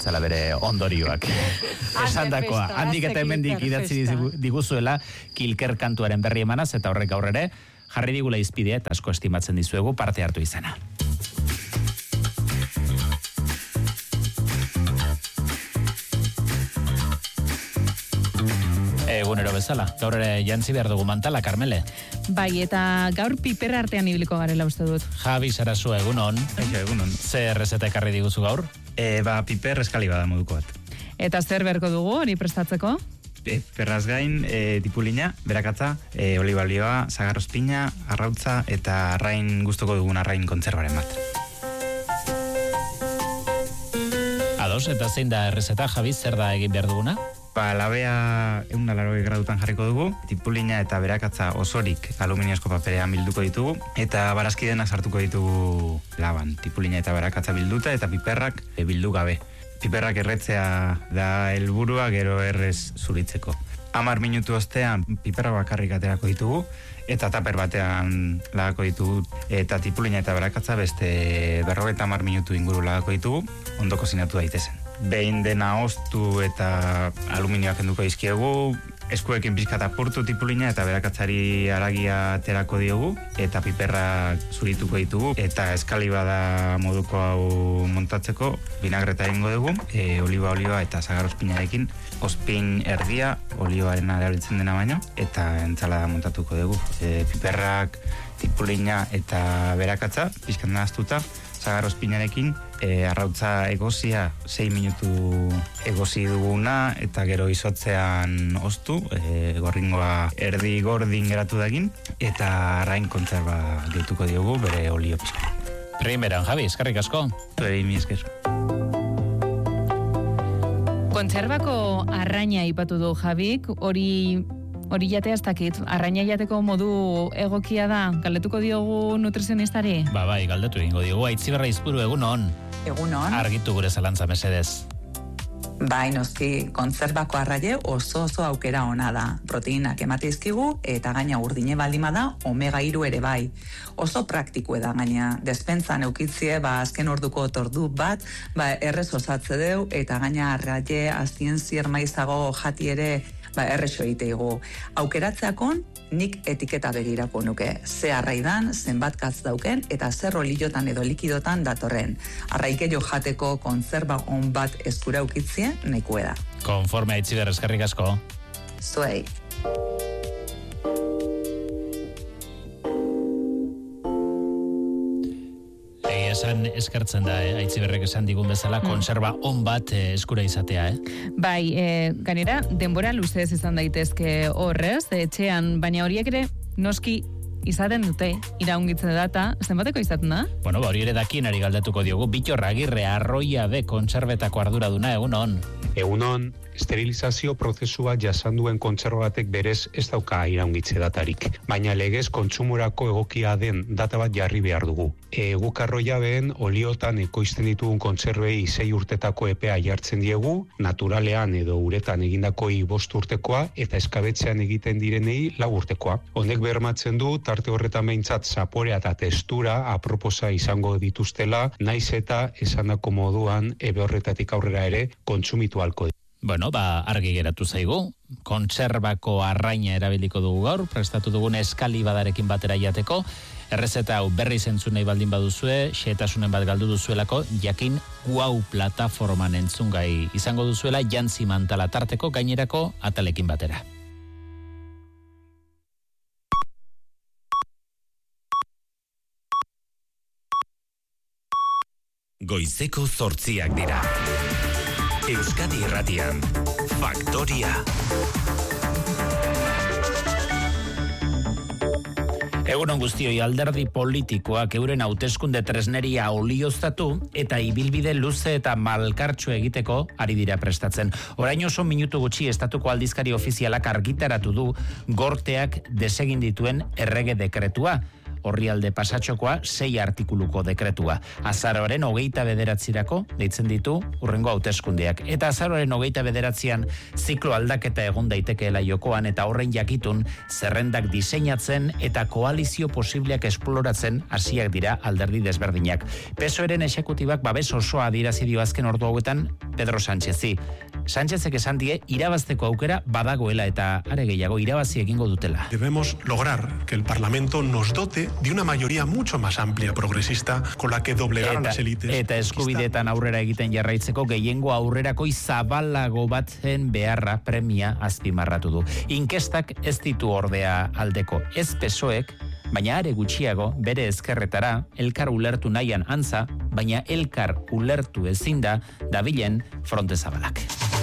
ditzala bere ondorioak. Esandakoa, handik eta hemendik idatzi diguzuela Kilker kantuaren berri emanaz, eta horrek gaur ere, jarri digula izpidea eta asko estimatzen dizuegu parte hartu izana. Egunero bezala, gaur ere jantzi behar dugu mantala, Karmele. Bai, eta gaur piper artean ibiliko garela uste dut. Javi Sarasua, egunon. Egunon. Zer errezeta ekarri diguzu gaur? Piper eskali bada moduko bat. Eta zer berko dugu hori prestatzeko? Perraz gain, tipulina, berakatza, olibalioa, sagarrospina, arrautza eta arrain guztoko dugun arrain kontzerbaren bat. Ados, eta zein da errezeta, Javi, zer da egin behar duguna? Labea 180 gradutan jarriko dugu, tipulina eta berakatza osorik aluminiozko paperean bilduko ditugu, eta barazkidenak sartuko ditugu laban, tipulina eta berakatza bilduta, eta piperrak bildu gabe. Piperrak erretzea da helburua, gero errez zuritzeko. 10 minutu ostean piperrak bakarrik aterako ditugu, eta taper batean lagako ditugu, eta tipulina eta berakatza beste 50 minutu inguru lagako ditugu, ondo kozinatu daitezen. Behin dena oztu eta aluminioak kenduko dizkiegu, eskuekin pixkat apurtu tipulina eta berakatzari haragia aterako diogu, eta piperrak zurituko ditugu, eta eskali bada moduko hau montatzeko, vinagreta egingo dugu, olioa eta sagarrospinarekin, ospin erdia, olioaren erabiltzen dena baino, eta entsalada montatuko dugu. Piperrak, tipulina eta berakatza, pixkat nahaztuta, sagarrospinarekin, arrautza egozia 6 minutu egozi duguna eta gero izotzean oztu, gorringoa erdi gordin geratu dagin, eta arrain kontserba gehituko diogu bere olio pixka. Primeran, Javi, eskerrik asko. Mi esker. Kontserbako arraina ipatu du Javik, hori jatea ez dakit, arraina jateko modu egokia da, galdetuko diogu nutrizionistari? Bai, galdetu egingo diogu, Aitziberra Izpuru, egunon. Egunon. Argitu gure zalantza mesedez. Bai, noski, kontzerbako arraie oso aukera ona da. Proteinak emateizkigu eta gaina urdine baldima da, omega 3 ere bai. Oso praktikoe da gaina, despentzan eukitzie, azken orduko tordu bat, errez osatze deu, eta gaina arraie azien ziermaizago jati ere, errexo egiteigu. Aukeratzeakon, nik etiketa begirako nuke. Ze arraidan, zenbat katz dauken, eta zer oliotan edo likidotan datorren. Arraikeio jateko kontzerba on bat eskura ukitzie, nahikoe da. Konforme Aitziber, eskerrik asko. Zuei. Esan eskertzen da, Aitziberrek esan digun bezala, konserba on bat eskura izatea, Bai, gainera, denbora luzez izan daitezke horrez, etxean, baina horiek ere, noski izaten dute, iraungitze data, zenbateko izaten da? Bueno, hori ere dakienari galdetuko diogu, Bittor Agirre Arroia de kontserbetako arduraduna, egunon. Egunon, esterilizazio prozesua jasanduen kontserba batek berez ez dauka iraungitze datarik, baina legez kontsumorako egokia den data bat jarri behar dugu. Guk arroiabeen oliotan ekoizten ditugun kontserbei 6 urtetako epea jartzen diegu, naturalean edo uretan egindakoi 5 urtekoa eta eskabetzean egiten direnei 4 urtekoa. Honek bermatzen du tarte horretan behintzat zaporea eta testura aproposa izango dituztela, naiz eta esandako moduan ebe horretatik aurrera ere kontsumitu alko. Bueno, argi geratu zaigu, kontserbako arraina erabiliko dugu gaur, prestatu dugun eskali badarekin batera jateko, errezeta hau berri zentzun nahi baldin baduzue, xehetasunen bat galdu duzuelako, jakin Wow plataforman entzungai izango duzuela, jantzi mantala tarteko gainerako atalekin batera. Goizeko 8 dira. Euskadi Irratian, Faktoria. Egunon guztioi, alderdi politikoak euren hauteskunde tresneria olioztatu eta ibilbide luze eta malkartxo egiteko ari dira prestatzen. Orain oso minutu gutxi estatuko aldizkari ofizialak argitaratu du gorteak desegin dituen errege dekretua. Orrialde Pasatxokoa 6 artikuluko dekretua. Azaroaren 29 deitzen ditu urrengo hauteskundeak. Eta azaroaren 29an ziklo aldaketa egon daitekeela jokoan eta horren jakitun zerrendak diseinatzen eta koalizio posibleak esploratzen hasiak dira alderdi desberdinak. PSOEren exekutibak babes osoa adierazi dio azken ordu hauetan Pedro Sánchezi. Sánchezek esan die irabazteko aukera badagoela eta are gehiago irabazi egingo dutela. Debemos lograr que el Parlamento nos dote de una mayoría mucho más amplia progresista con la que doblegar a las élites. Eta eskubideetan aurrera egiten jarraitzeko gehiengo aurrerakoi zabalago batzen beharra premia azpimarratu du. Inkestak ez ditu ordea aldeko, ez PSOEk, baina are gutxiago bere ezkerretara elkar ulertu nahian antza, baina elkar ulertu ezin da dabilen fronte zabalak.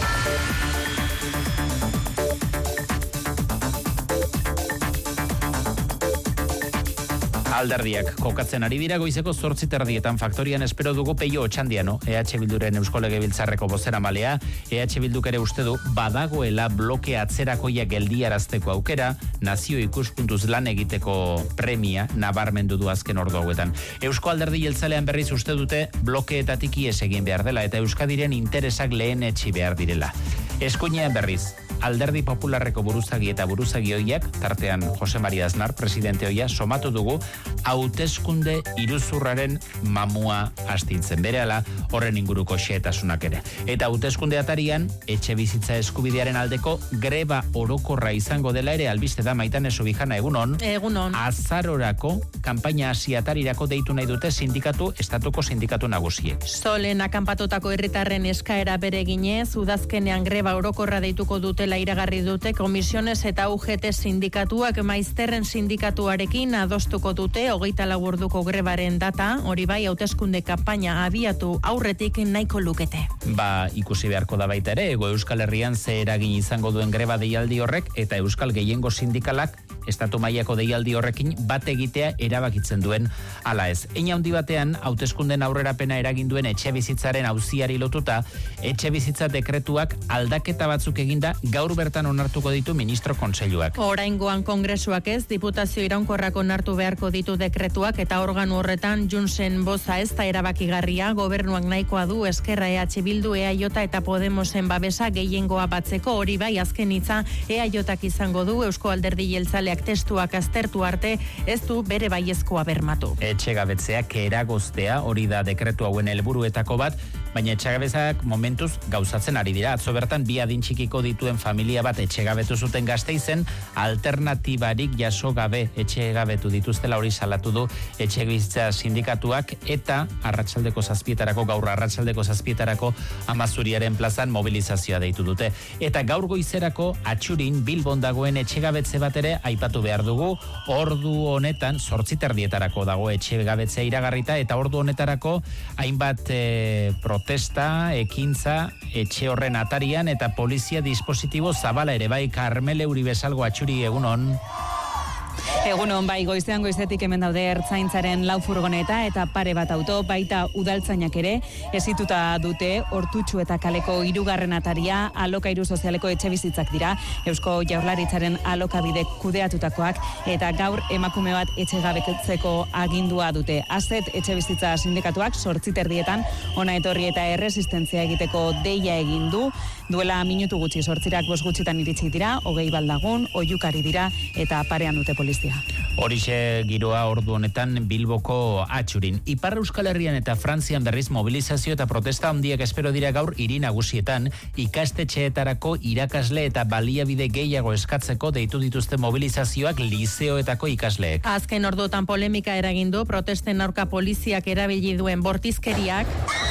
Alderdiak kokatzen ari dira goizeko 8:30 Faktorian espero dugu Peio Otxandiano, EH Bilduren Eusko Legebiltzarreko bozeramalea. EH Bilduk ere uste du badagoela bloke atzerakoia geldiarazteko aukera, nazio ikuspuntuz lan egiteko premia nabarmendu du azken ordu hauetan. Eusko Alderdi Jeltzalean berriz uste dute blokeetatik ihes egin behar dela eta Euskadiren interesak lehenetsi behar direla. Eskuinean berriz, Alderdi Popularreko buruzagi eta buruzagi hoiak, tartean Jose Maria Aznar, presidente hoia, somatu dugu hauteskunde iruzurraren mamua astintzen berehala horren inguruko xehetasunak ere. Eta hauteskunde atarian, etxe bizitza eskubidearen aldeko greba orokorra izango dela ere albiste da Maitane Subijana egunon. Egunon. Azarorako kanpaina asiatarirako deitu nahi dute estatuko sindikatu nagusiek. Solen akanpatutako herritarren eskaera bere ginez, udazkenean greba orokorra deituko dutela iragarri dute Komisiones eta UGT sindikatuak Maizterren sindikatuarekin adostuko dute 24 orduko grebaren data, hori bai hauteskunde kanpaina abiatu aurretik nahiko lukete. Ikusi beharko da baita ere, Hego Euskal Herrian ze eragin izango duen greba deialdi horrek eta Euskal gehiengo sindikalak estatu mailako deialdi horrekin bat egitea erabakitzen duen ala ez. Hein handi batean hauteskunden aurrerapena eragin duen etxe bizitzaren auziari lotuta, etxe bizitza dekretuak aldaketa batzuk eginda gaur bertan onartuko ditu ministro kontseiluak. Oraingoan kongresuak ez, diputazio iraunkorrak onartu beharko ditu dekretuak eta organu horretan Junsen boza ez da erabakigarria, gobernuak nahikoa du Eskerra, EH Bildu, EAJ eta Podemosen babesa gehiengoa batzeko, hori bai azken hitza EAJak izango du. Eusko Alderdi Jeltzaleak testuak aztertu arte ez du bere baiezkoa bermatu. Etxegabetzeak eragoztea hori da dekretu hauen helburuetako bat, baina etxegabezak momentuz gauzatzen ari dira. Atzo bertan 2 adin txikiko dituen familia bat etxegabetu zuten Gasteizen, alternatibarik jaso gabe etxegabetu dituztela hori salatu du etxebizitza sindikatuak eta gaur arratsaldeko 7:00 Amazuriaren plazan mobilizazioa deitu dute. Eta gaur goizerako Atxurin Bilbon dagoen etxegabetze bat ere aipatu behar dugu. Ordu honetan 8:30 dago etxegabetzea iragarrita eta ordu honetarako hainbat protesta, ekintza, etxe horren atarian eta polizia dispositibo zabala ere bai. Karmele Uribesalgo Atxuri egunon. Egunon, bai, goizetik hemen daude ertzaintzaren 4 furgoneta eta pare bat auto, baita udaltzainak ere, esituta dute Hortutxu eta kaleko 3. ataria, alokairu sozialeko etxe bizitzak dira, Eusko Jaurlaritzaren alokabide kudeatutakoak, eta gaur emakume bat etxegabetzeko agindua dute. Azet etxe bizitza sindikatuak 8:30 ona etorri eta erresistentzia egiteko deia egin du, duela minutu gutxi 8:05 gutxitan iritsi dira, 20 baldagun, oiukari dira eta parean dute polizia. Horixe giroa ordu honetan Bilboko Atxurin. Ipar Euskal Herrian eta Frantzian berriz mobilizazio eta protesta handiak espero dira gaur hiri nagusietan, ikastetxeetarako irakasle eta baliabide gehiago eskatzeko deitu dituzte mobilizazioak lizeoetako ikasleek. Azken orduotan polemika eragindu, protesten aurka poliziak erabili duen bortizkeriak.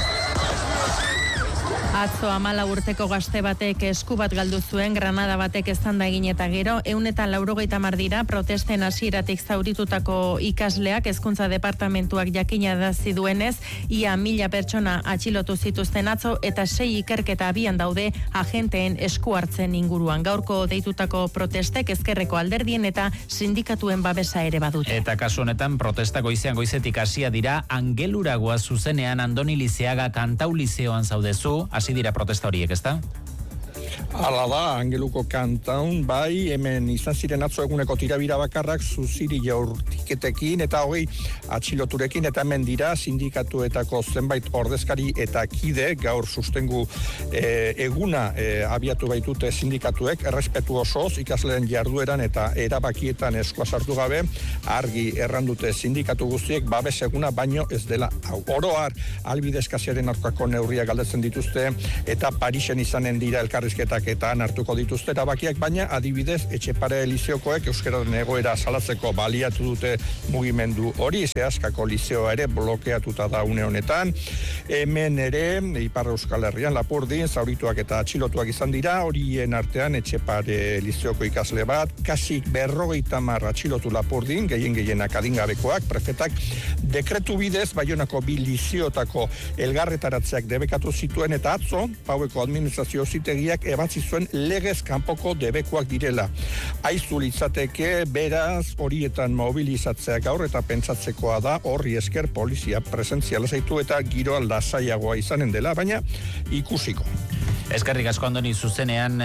Atzo 14 urteko gazte batek esku bat galdu zuen, granada batek eztanda egin eta gero, 180 dira protesten hasieratik zauritutako ikasleak. Hezkuntza departamentuak jakinarazi duenez, ia 1000 pertsona atxilotu zituzten atzo eta 6 ikerketa abian daude agenteen esku hartzen inguruan. Gaurko deitutako protestek ezkerreko alderdien eta sindikatuen babesa ere badute. Eta kasu honetan protesta goizetik hasia dira, Angeluragoa zuzenean Andoni Lizeaga Kantau Lizeoan zaudezu, hasi dira protesta horiek, ezta? Hala da, Angeluko kantaun, bai, hemen izan ziren atzo eguneko tirabira bakarrak zuziri jaurtiketekin eta hogei atxiloturekin, eta hemen dira sindikatuetako zenbait ordezkari eta kide gaur sustengu eguna abiatu baitute sindikatuek, errespetu osoz ikasleen jardueran eta erabakietan eskua sartu gabe, argi errandute sindikatu guztiek babes eguna baino ez dela hau. Oro har, albide eskasiaren aurkako neurria galdetzen dituzte eta Parisen izanen dira elkarrizketak eta hartuko dituzte erabakiak, baina adibidez Etxepare Liziokoek euskararen egoera salatzeko baliatu dute mugimendu hori, Zehaskako Lizioa ere blokeatuta da une honetan. Hemen ere, Ipar Euskal Herrian Lapurdin, zaurituak eta atxilotuak izan dira, horien artean Etxepare Lizioko ikasle bat, kasik 50 atxilotu Lapurdin, gehienak adingabekoak, prefetak dekretu bidez, Baionako bi liziotako elgarretaratzeak debekatu zituen eta atzo, Paueko administrazio auzitegiak ebatzi zuen legez kanpoko debekoak direla. Aizu litzateke, beraz, horietan mobilizatzea gaur eta pentsatzekoa da horri esker polizia presentziala zaitu eta giro lasaiagoa izanen dela, baina ikusiko. Eskerrik asko Andoni, zuzenean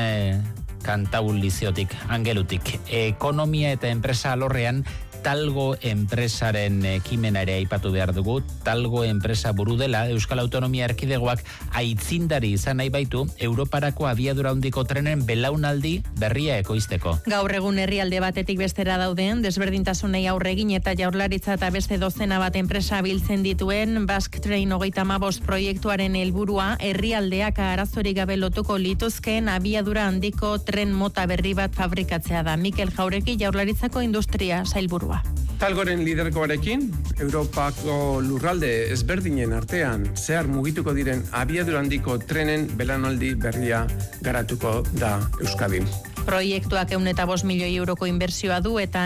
Kantaun Liziotik, Angelutik. Ekonomia eta enpresa alorrean Talgo enpresaren ekimena ere aipatu behar dugu. Talgo enpresa buru dela Euskal Autonomia Erkidegoak aitzindari izan nahi baitu Europarako abiadura handiko trenen belaunaldi berria ekoizteko. Gaur egun herrialde batetik bestera dauden desberdintasunei aurre egin eta Jaurlaritza eta beste dozena bat enpresa biltzen dituen Basque Train 35 proiektuaren helburua herrialdeak arazorik gabe lotuko lituzkeen abiadura handiko tren mota berri bat fabrikatzea da. Mikel Jauregi, Jaurlaritzako industria sailburua. Talgoren lidergoarekin, Europako lurralde ezberdinen artean zehar mugituko diren abiadura handiko trenen belaunaldi berria garatuko da Euskadin. Proiektuak 105 milioi euroko inbertsioa du eta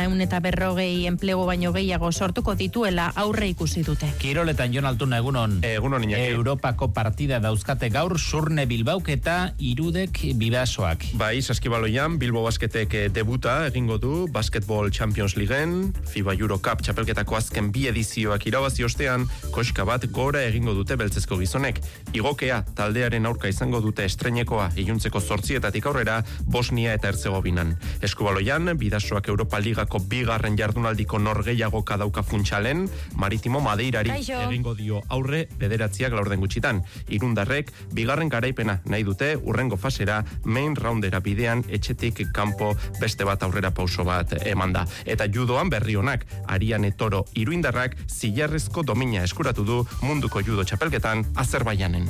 140 enplegu baino gehiago sortuko dituela aurre ikusi dute. Kiroletan Jon Altuna, egunon. Egunon, Iñaki. Europako partida dauzkate gaur Surne Bilbauk eta Irudek Bidasoak. Bai, saskibaloian Bilbo Basketek debuta egingo du Basketball Champions Leagueen, FIBA Eurocup txapelketako azken bi edizioak irabazi ostean, koska bat gora egingo dute beltzezko gizonek. Igokea taldearen aurka izango dute estreinekoa iluntzeko 8 aurrera Bosnia eta Herzegovinan. Eskubaloian, Bidasoak Europa Ligako bigarren jardunaldiko norgeiagoka dauka funtsalen, Maritimo Madeirari egingo dio aurre 9 laurden gutxitan. Irundarrek bigarren garaipena nahi dute urrengo fasera main roundera bidean etxetik kanpo beste bat aurrera pauso bat emanda. Eta judoan berri honak, Ariane Toro iruindarrak zilarrezko domina eskuratu du munduko judo txapelketan Azerbaijanen.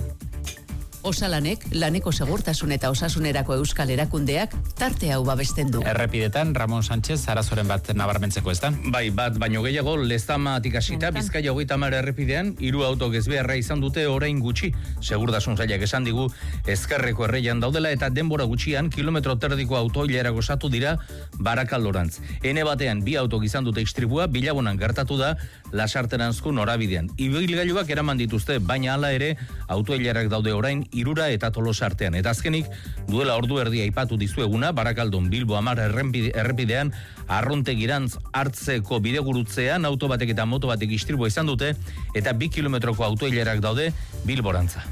Osalanek, laneko segurtasun eta osasunerako euskal erakundeak tarte hau babesten du. Errepidetan Ramon Sánchez arazoren bat nabarmentzeko, ez da? Bai, bat baino gehiago Lezamatik hasita Bizkaia 30 errepidean 3 auto gezbeharra izan dute orain gutxi. Segurtasun sailak esan digu ezkerreko erreian daudela eta denbora gutxian kilometro terdiko autoilera gozatu dira Barakaldorantz. Ene batean 2 auto izan dute istribua, Bilabonan gertatu da Lasarteranzko norabidean. Ibilgailuak eraman dituzte, baina hala ere autoilerak daude orain Irura eta Tolosa artean. Eta azkenik, duela ordu erdia aipatu dizueguna, Barakaldon Bilbo 10 errepidean, Arrontegirantz hartzeko bidegurutzean auto batek eta moto batek istribua izan dute, eta 2 kilometroko autoilerak daude Bilborantza.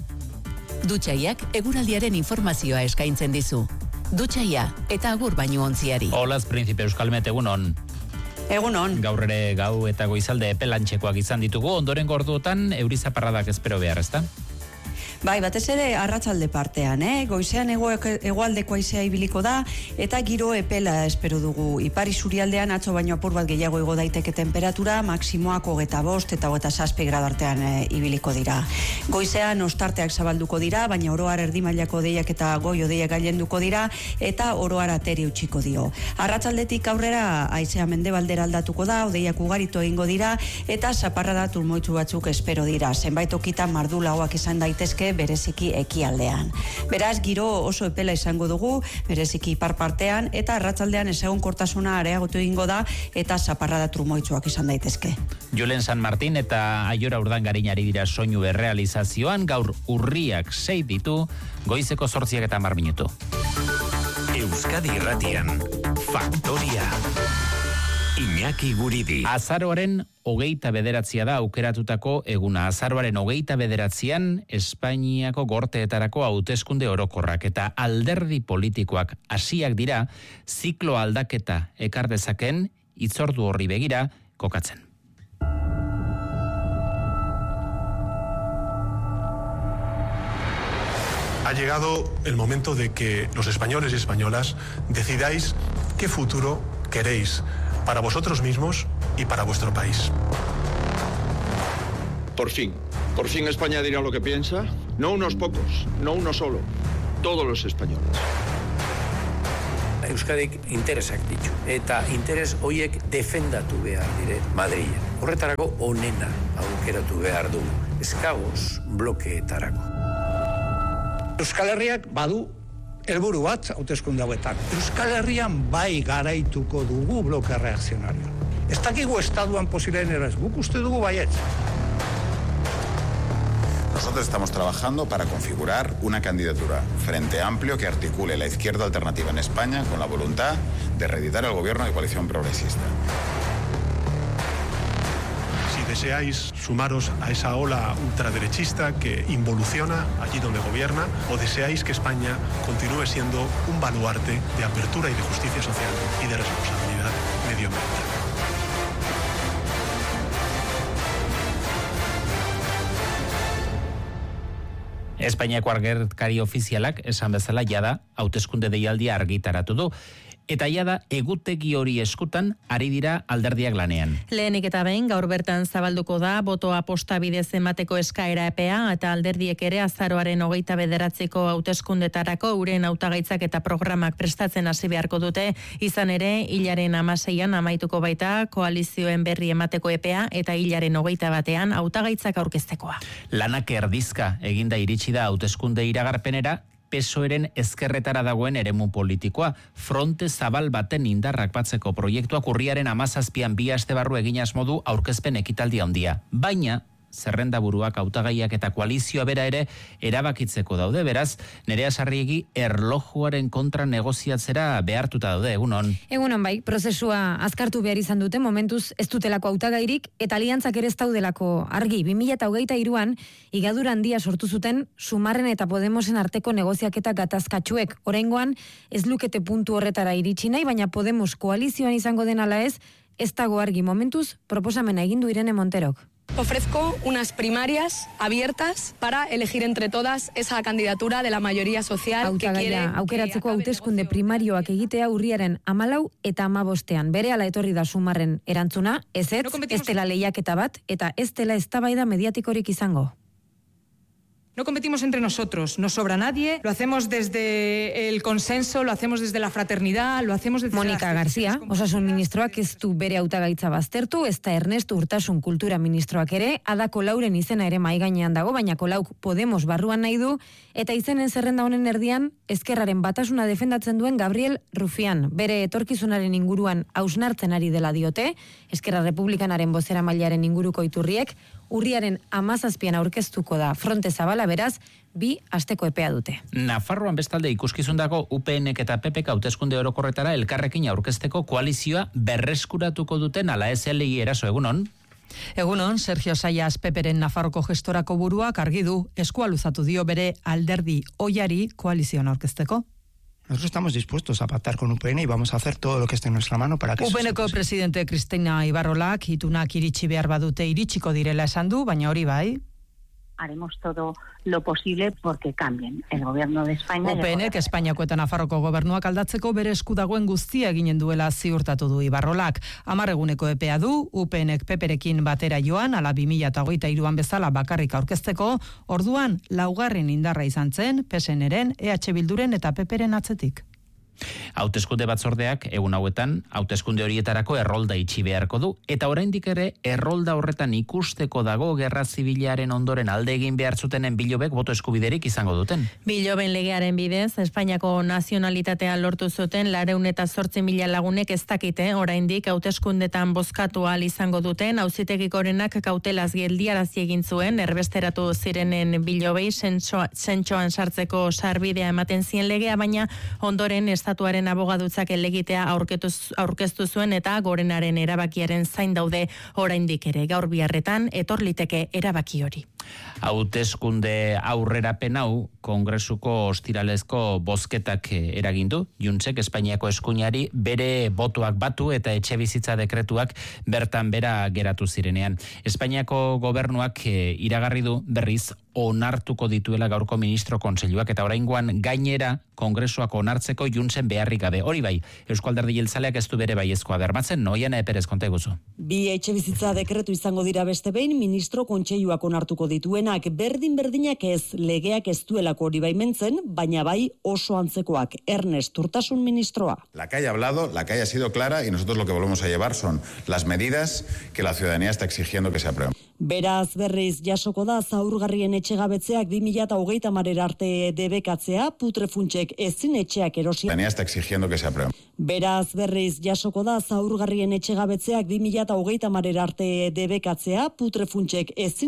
Dutxaiak eguraldiaren informazioa eskaintzen dizu. Dutxaia eta agur baino ontziari. Olaz Príncipe Euskalmet, egunon. Egunon. Gaur ere gau eta goizalde epelantxekoak izan ditugu, ondoren gorduotan eurizaparradak espero behar, ezta? Bai, batez ere arratsalde partean, goizean hegoaldeko haizea ibiliko da eta giro epela espero dugu. Ipar isurialdean atzo baino apur bat gehiago igo daiteke temperatura, maksimoak 25 eta 27 gradu artean ibiliko dira. Goizean ostarteak zabalduko dira, baina oro har erdi mailako deiak eta goi hodeiak gailenduko dira eta oro har ateri utziko dio. Arratsaldetik aurrera haizea mendebaldera aldatuko da, hodeiak ugaritu egingo dira eta zaparrada turmoitsu batzuk espero dira. Zenbait tokitan mardulagoak izan daitezke bereziki ekialdean. Beraz, giro oso epela izango dugu, bereziki ipar partean, eta arratsaldean ezegonkortasuna areagotu egingo da, eta zaparrada trumoitzuak izan daitezke. Julen San Martin eta Aiora Urdangarinari dira soinu errealizazioan, gaur urriak 6 ditu, goizeko 8 eta 10 minutu. Euskadi Irratian, Faktoria. Iñaki Guridi. Azaroaren 29 da aukeratutako eguna. Azaroaren 29an Espainiako gorteetarako hauteskunde orokorrak eta alderdi politikoak hasiak dira ziklo aldaketa ekar dezaken hitzordu horri begira kokatzen. Ha llegado el momento de que los españoles y españolas decidáis qué futuro queréis para vosotros mismos y para vuestro país. Por fin España dirá lo que piensa, no unos pocos, no uno solo, todos los españoles. Euskadik interesak ditu, eta interes hoiek defendatu behar dire Madrilen. Horretarako onena aukeratu behar du, eskagoz blokeetarako. Euskal Herriak badu helburu bat hauteskunde hauetan. Euskal Herrian bai garaituko dugu bloke reakzionario. Ez dakigu estatuan posileen eraz, guk uste dugu baietz. Nosotros estamos trabajando para configurar una candidatura frente amplio que articule la izquierda alternativa en España con la voluntad de reeditar el gobierno de coalición progresista. Deseáis sumaros a esa ola ultraderechista que involuciona allí donde gobierna, o deseáis que España continúe siendo un baluarte de apertura y de justicia social y de responsabilidad medioambiental. Espainiako argazkari ofizialak esan bezala jada hauteskunde deialdia argitaratu du. Eta jada egutegi hori eskutan ari dira alderdiak lanean. Lehenik eta behin gaur bertan zabalduko da botoa posta bidez emateko eskaera epea eta alderdiek ere azaroaren 29ko hauteskundetarako uren hautagaitzak eta programak prestatzen hasi beharko dute, izan ere hilaren 16an amaituko baita koalizioen berri emateko epea eta hilaren 21an hautagaitzak aurkeztekoa. Lanak erdizka eginda iritsi da hauteskunde iragarpenera, PSOEren ezkerretara dagoen eremu politikoa, fronte zabal baten indarrak batzeko proiektuak urriaren 17an 2 aste barru egin asmo du aurkezpen ekitaldi handia. Baina zerrendaburuak, hautagaiak eta koalizioa bera ere erabakitzeko daude, beraz, Nerea Sarriegi erlojuaren kontra negoziatzera behartuta daude, egunon. Egunon bai, prozesua azkartu behar izan dute, momentuz ez dutelako hautagairik eta aliantzak ere ez daudelako argi. 2023an igadura handia sortu zuten Sumarren eta Podemosen arteko negoziaketa gatazkatxuek. Oraingoan ez lukete puntu horretara iritsi nahi, baina Podemos koalizioan izango den ala ez dago argi. Momentuz proposamena egin du Irene Monterok. Ofrezco unas primarias abiertas para elegir entre todas esa candidatura de la mayoría social que quiere... Aukeratzeko hauteskunde primarioak egitea urriaren 14 eta 15ean. Berehala etorri da Sumarren erantzuna, ez dela lehiaketa bat, eta ez dela eztabaida mediatikorik izango. No competimos entre nosotros, no sobra nadie, lo hacemos desde el consenso, lo hacemos desde la fraternidad, lo hacemos desde... Mónica García, osasun ministroak ez du bere hautagaitza baztertu, ez da Ernesto Urtasun kultura ministroak ere, Ada Kolauren izena ere mai gainean dago, baina Kolauk Podemos barruan nahi du, eta izenen zerrenda honen erdian, ezkerraren batasuna defendatzen duen Gabriel Rufián, bere etorkizunaren inguruan hausnartzen ari dela diote, Eskerra Republikanaren bozeramailearen inguruko iturriek, urriaren 17an aurkeztuko da fronte zabala, beraz, 2 asteko epea dute. Nafarroan bestalde ikuskizun dago UPNek eta PPk hauteskunde orokorretara elkarrekin aurkezteko koalizioa berreskuratuko duten ala SLI eraso, egunon? Egunon, Sergio Sayas Peperen Nafarroko gestorako buruak argi du eskua luzatu dio bere alderdi oiari koalizioan aurkezteko. Nosotros estamos dispuestos a pactar con UPN y vamos a hacer todo lo que esté en nuestra mano para que... UPNeko presidente Cristina Ibarrolak itunak iritsi behar badute iritsiko direla esan du, baina hori bai. Haremos todo lo posible porque cambien el gobierno de España. UPNek Espainiako eta Nafarroko gobernuak aldatzeko bere esku dagoen guztia eginen duela ziurtatu du Ibarrolak. 10 eguneko epea du, UPNek Peperekin batera joan, ala 2023an bezala bakarrik aurkezteko, orduan 4. indarra izan zen, PSNren, EH Bilduren eta Peperen atzetik. Hauteskunde batzordeak egun hauetan hauteskunde horietarako errolda itxi beharko du, eta oraindik ere errolda horretan ikusteko dago gerra zibilaren ondoren alde egin behar zutenen bilobek boto eskubiderik izango duten. Biloben legearen bidez, Espainiako nazionalitatea lortu zuten 208.000 lagunek ez dakite oraindik hauteskundetan bozkatu ahal izango duten, Auzitegi Gorenak kautelaz geldiarazi egin zuen, erbesteratu zirenen bilobei zentsoan sartzeko sarbidea ematen zien legea, baina ondoren estatuaren Gorenaren abogadutzak elegitea aurkeztu zuen eta Gorenaren erabakiaren zain daude oraindik ere. Gaur biharretan etor liteke erabaki hori. Hauteskunde aurrerapen hau Kongresuko ostiralezko bozketak eragindu. Juntzek Espainiako eskuinari bere botoak batu eta etxebizitza dekretuak bertan bera geratu zirenean. Espainiako gobernuak iragarri du berriz onartuko dituela gaurko ministro kontseiluak eta oraingoan gainera Kongresuak onartzeko Juntzen beharrik gabe. Hori bai, Eusko Alderdi Jeltzaleak ez du bere baiezkoa bermatzen, Noiana Perez konta eguzu. Bi etxebizitza dekretu izango dira beste behin ministro kontseiluak onartuko dituenak, berdinak ez, legeak ez duelako hori baimentzen, baina bai oso antzekoak. Ernest Urtasun ministroa. La calle ha hablado, la calle ha sido clara y nosotros lo que volvemos a llevar son las medidas que la ciudadanía está exigiendo que se aprueben. Beraz berriz jasoko da zaurgarrien etxegabetzeak 2030 arte debekatzea, putrefuntsek ezin etxeak erosi. La ciudadanía está exigiendo que se aprueben. Beraz berriz jasoko da zaurgarrien etxegabetzeak 2030 arte debekatzea, putrefuntsek ezin